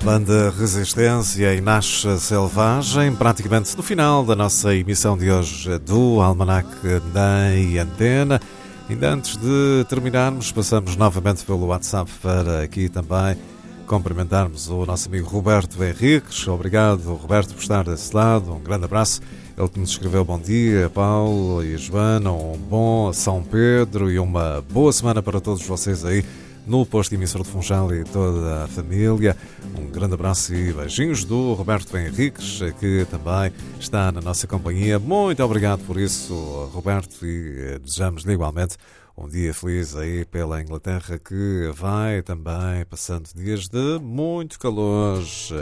Banda Resistência e Nasce Selvagem, praticamente no final da nossa emissão de hoje do Almanac da Antena. Ainda antes de terminarmos, passamos novamente pelo WhatsApp para aqui também cumprimentarmos o nosso amigo Roberto Henriques. Obrigado, Roberto, por estar desse lado. Um grande abraço. Ele que nos escreveu bom dia, Paulo e Joana, um bom São Pedro e uma boa semana para todos vocês aí no posto emissor de Funchal e toda a família. Um grande abraço e beijinhos do Roberto Henriques, que também está na nossa companhia. Muito obrigado por isso, Roberto, e desejamos-lhe igualmente um dia feliz aí pela Inglaterra, que vai também passando dias de muito calor,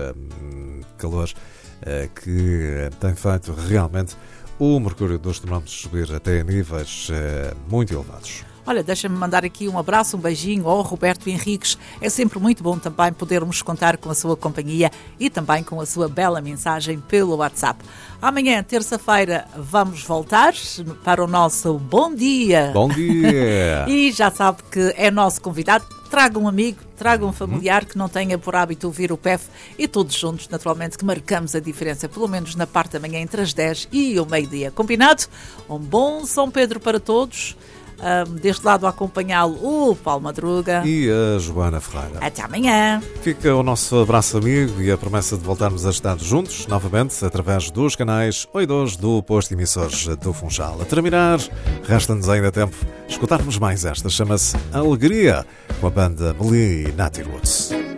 que tem feito realmente o mercúrio dos termómetros subir até níveis muito elevados. Olha, deixa-me mandar aqui um abraço, um beijinho ao Roberto Henriques. É sempre muito bom também podermos contar com a sua companhia e também com a sua bela mensagem pelo WhatsApp. Amanhã, terça-feira, vamos voltar para o nosso Bom Dia. Bom dia! E já sabe que é nosso convidado. Traga um amigo, traga um familiar que não tenha por hábito ouvir o PEF e todos juntos, naturalmente, que marcamos a diferença, pelo menos na parte da manhã, entre as 10 e o meio-dia. Combinado? Um bom São Pedro para todos. Deste lado a acompanhá-lo o Paulo Madruga e a Joana Ferreira. Até amanhã. Fica o nosso abraço amigo e a promessa de voltarmos a estar juntos novamente através dos canais 1 e 2 do posto emissores do Funchal. A terminar, resta-nos ainda tempo escutarmos mais esta, chama-se Alegria, com a banda Meli Nati Roots.